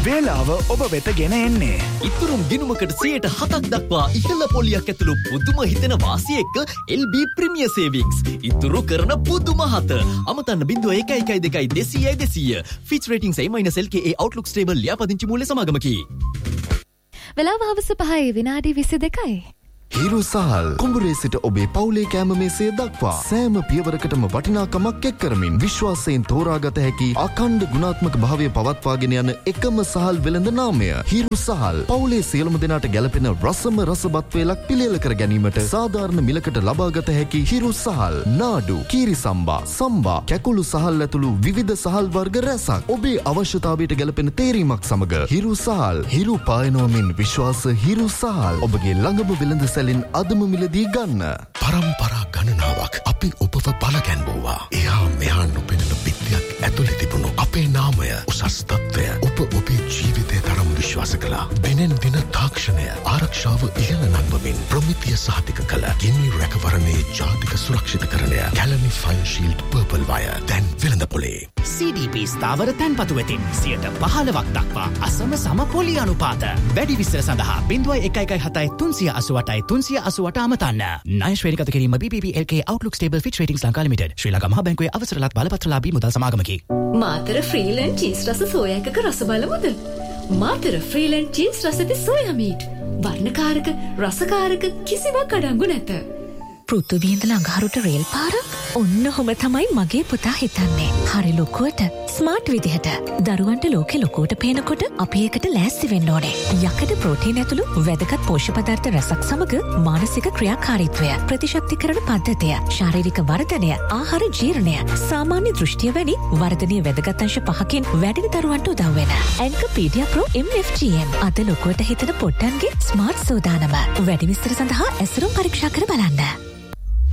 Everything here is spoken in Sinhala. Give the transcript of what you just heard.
වේලාව ඔබ වෙත ගෙන එන්නේ. ඉතුරුම් ගිණුමකට 7% දක්වා ඉහළ පොලියක් ඇතුළු පුදුම හිතෙන වාසිය එක්ක LB ප්‍රීමියර් සේවිංස්. ඉතුරු කරන පුදුම හත. අමතන්න 0112 200 Fitch Ratings A-LKA Outlook Stable ලියාපදිංචි මූල්‍ය සමාගමකි. වෙලාව හවස 5:22. හිරු සහල් කුඹුරේ සිට ඔබේ පවුලේ කෑම මේසය දක්වා සෑම පියවරකටම වටිනාකමක් එක් කරමින් විශ්වාසයෙන් තෝරාගත හැකි අඛණ්ඩ ගුණාත්මක භාවය පවත්වාගෙන යන එකම සහල් වෙළඳ නාමය හිරු සහල්. පවුලේ සියලුම දෙනාට ගැළපෙන රසම රසබත් වේලක් පිළියෙල කර ගැනීමට සාධාරණ මිලකට ලබාගත හැකි හිරු සහල්. නාඩු, කීරි සම්බා, සම්බා, කැකුළු සහල් ඇතුළු විවිධ සහල් වර්ග රැසක්. ඔබේ අවශ්‍යතාවයට ගැළපෙන තේරීමක් සමග හිරු සහල්. හිරු පායනවමින් විශ්වාස හිරු සහල්. ඔබගේ ළඟම වෙළඳ සැලින් අදම මිලදී ගන්න. පරම්පරා ගණනාවක් අපි ඔබව බලගැන්වුවා. එහා මෙහා නොපෙනෙන බිත්තියක් ඇතුලේ තිබුණු අපේ නාමය උසස් තත්ත්වය ඔබ ඔබේ ජීවිතය තරම් විශ්වාස කළා. දිනෙන් දින තාක්ෂණය ආරක්ෂාව ඉහළ නංවමින් ප්‍රමිතිය සහතික කළ ගිනි රැකවරණයේ ජාතික සුරක්ෂිතකරණය Kelani fine shield purple wire දැන් වෙළඳපොලේ. CDP ස්ථාවර තැන්පතු වෙතින් 15% දක්වා අසම සම පොලි අනුපාත. වැඩි විස්තර සඳහා 0117 388 අමතන්න. ණය ශ්‍රේණිගත කිරීම BBBLK Outlook Stable Fitch Ratings Lanka limited. ශ්‍රී ලංකා මහා බැංකුවේ අවසරලත් බලපත්‍රලාභී මුදල් සමාගමකි. මාතර ෆ්‍රීලන්ඩ් චීස් රස සෝයා එකක රස බලමුද? මාතර ෆ්‍රීලන්ඩ් චීස් රස ඇති සෝයා මීට්. වර්ණකාරක රසකාරක කිසිවක් අඩංගු නැත. පෘථුවියේ ළඟහරුට රේල් පාර ඔන්න ඔහොම තමයි මගේ පුතා හිතන්නේ. හරි ලොකුවට ස්මාර්ට් විදිහට. දරුවන්ට ලෝකෙ ලොකුවට පේනකොට අපි ඒකට ලෑස්ති වෙන්න ඕනේ. යකඩ ප්‍රෝටීන් ඇතුළු වැදගත් පෝෂ්‍ය පදාර්ථ රසක් සමග මානසික ක්‍රියාකාරීත්වය, ප්‍රතිශක්තිකරණ පද්ධතිය, ශාරීරික වර්ධනය, ආහාර ජීර්ණය, සාමාන්‍ය දෘෂ්ටිය වැනි වර්ධනීය වැදගත් අංශ 5කින් වැඩින දරුවන්ට උදව් වෙන ඇන්කපීඩියා ප්‍රෝ MFGM අද ලොකුවට හිතන පොට්ටන්ගේ ස්මාර්ට් සෝදානම. වැඩි විස්තර සඳහා ඇසුරුම් පරීක්ෂා කර බලන්න.